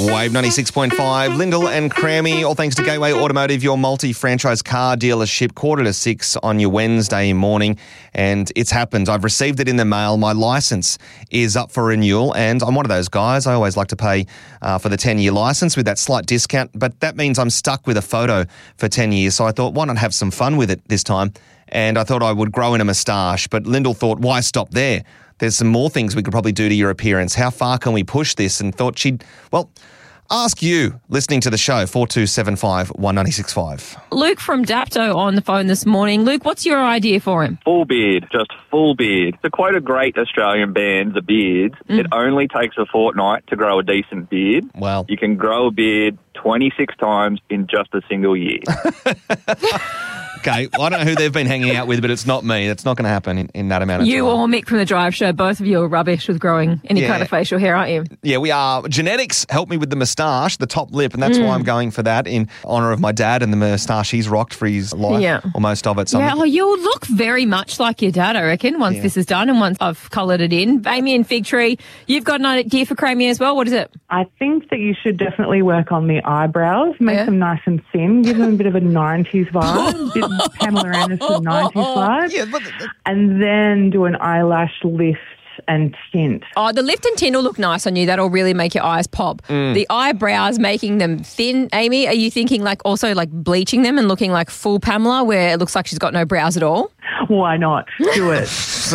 Wave 96.5, Lyndall and Crammy, all thanks to Gateway Automotive, your multi-franchise car dealership, 5:45 on your Wednesday morning. And it's happened. I've received it in the mail. My licence is up for renewal, and I'm one of those guys. I always like to pay for the 10-year licence with that slight discount, but that means I'm stuck with a photo for 10 years. So I thought, why not have some fun with it this time? And I thought I would grow in a moustache, but Lyndall thought, why stop there? There's some more things we could probably do to your appearance. How far can we push this? And thought she'd, ask you listening to the show, 4275 196.5. Luke from Dapto on the phone this morning. Luke, what's your idea for him? Full beard, just full beard. To quote a great Australian band, The Beards, it only takes a fortnight to grow a decent beard. Well, you can grow a beard 26 times in just a single year. Okay, I don't know who they've been hanging out with, but it's not me. It's not going to happen in that amount of time. You or Mick from The Drive Show, both of you are rubbish with growing any kind of facial hair, aren't you? Yeah, we are. Genetics helped me with the moustache, the top lip, and that's why I'm going for that in honour of my dad and the moustache he's rocked for his life, or most of it. So you'll look very much like your dad, I reckon, once this is done and once I've coloured it in. Amy and Fig Tree, you've got an idea for Crammy as well. What is it? I think that you should definitely work on the eyebrows, make them nice and thin, give them a bit of a 90s vibe, bit Pamela Anderson 90s vibe, and then do an eyelash lift and tint. Oh, the lift and tint will look nice on you. That'll really make your eyes pop. The eyebrows, making them thin, Amy, are you thinking also bleaching them and looking like full Pamela where it looks like she's got no brows at all? Why not? Do it.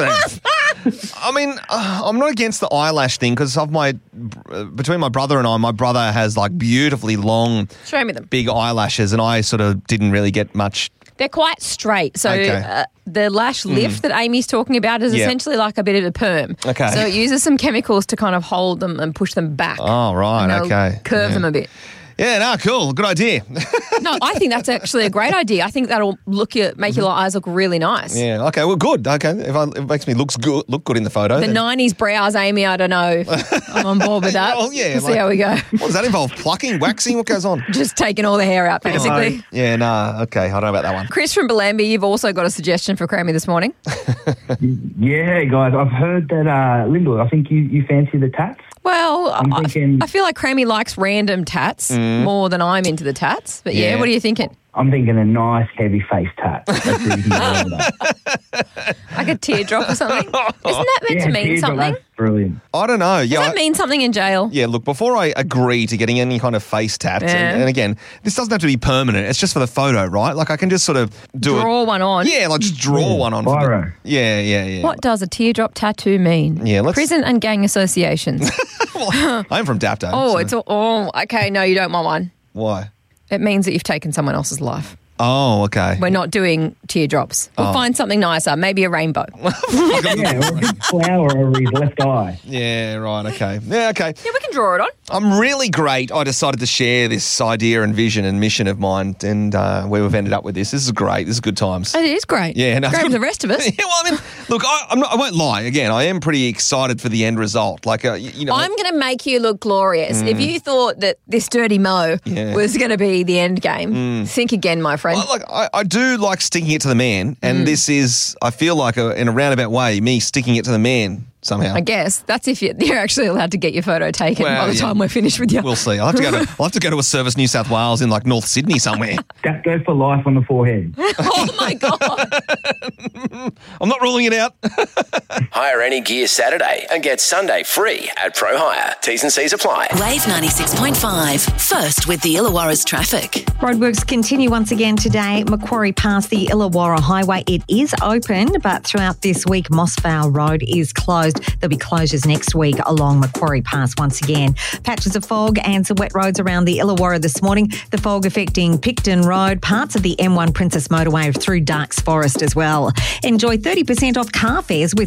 I mean, I'm not against the eyelash thing because between my brother and I, my brother has beautifully long, show me them, big eyelashes, and I sort of didn't really get much. They're quite straight. So the lash lift that Amy's talking about is essentially like a bit of a perm. Okay. So it uses some chemicals to kind of hold them and push them back. Oh, right. Okay. Curve them a bit. Yeah, no, cool. Good idea. No, I think that's actually a great idea. I think that'll make your eyes look really nice. Yeah, okay, well, good. Okay, if it makes me look good in the photo. The 90s brows, Amy, I don't know. I'm on board with that. Well, yeah. We'll see how we go. What does that involve? Plucking, waxing? What goes on? Just taking all the hair out, basically. Yeah, no, okay. I don't know about that one. Chris from Bellambi, you've also got a suggestion for Crammy this morning. Yeah, guys, I've heard that, Lyndall, I think you fancy the tats. Well, I feel like Crammy likes random tats more than I'm into the tats. But what are you thinking? I'm thinking a nice heavy face tat. Like a teardrop or something? Isn't that meant to mean something? That's brilliant. I don't know. Does that mean something in jail? Yeah, look, before I agree to getting any kind of face tats, and again, this doesn't have to be permanent. It's just for the photo, right? I can just sort of draw one on. Yeah, just draw one on. Biro. Yeah. What does a teardrop tattoo mean? Yeah, prison and gang associations. I'm from Dapto. Okay. No, you don't want one. Why? It means that you've taken someone else's life. Oh, okay. We're not doing teardrops. We'll find something nicer, maybe a rainbow. Or a big flower over his left eye. Yeah, right, okay. Yeah, okay. Yeah, we can draw it on. I'm really great. I decided to share this idea and vision and mission of mine, and where we've ended up with this. This is great. This is good times. It is great. Yeah, no, great for the rest of us. Yeah, well, I mean, look, I won't lie. Again, I am pretty excited for the end result. I'm going to make you look glorious. If you thought that this dirty Mo was going to be the end game, think again, my friend. Well, I do like sticking it to the man, and this is, I feel like, in a roundabout way, me sticking it to the man somehow. I guess that's if you're actually allowed to get your photo taken by the time we're finished with you. We'll see. I'll have to go to a Service New South Wales in North Sydney somewhere. That goes for life on the forehead. Oh my God. I'm not ruling it out. Hire any gear Saturday and get Sunday free at Pro Hire. T's and C's apply. Wave 96.5. First with the Illawarra's traffic. Roadworks continue once again today. Macquarie past the Illawarra Highway. It is open, but throughout this week, Mossvale Road is closed. There'll be closures next week along Macquarie Pass once again. Patches of fog and some wet roads around the Illawarra this morning. The fog affecting Picton Road, parts of the M1 Princess Motorway through Darks Forest as well. Enjoy 30% off car fares with